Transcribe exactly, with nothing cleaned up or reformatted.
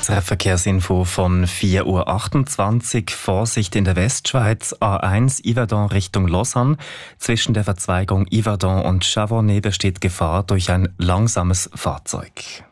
S R F-Verkehrsinfo von vier Uhr achtundzwanzig. Vorsicht in der Westschweiz. A eins Yverdon Richtung Lausanne. Zwischen der Verzweigung Yverdon und Chavonnet besteht Gefahr durch ein langsames Fahrzeug.